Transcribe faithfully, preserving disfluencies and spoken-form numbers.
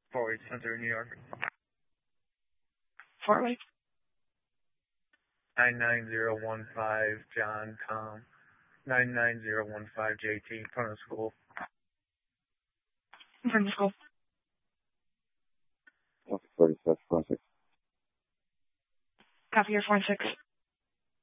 Fort Wayne Center, New York. Fort Wayne. nine nine zero one five John Com. nine nine zero one five J T, in front of the school. In front of the school. Copy forty-six, four six. Copy your four six.